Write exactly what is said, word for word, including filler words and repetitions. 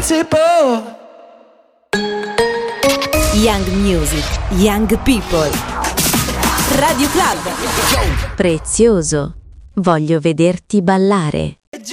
principle. Young Music, Young People. Radio Club. Prezioso, voglio vederti ballare.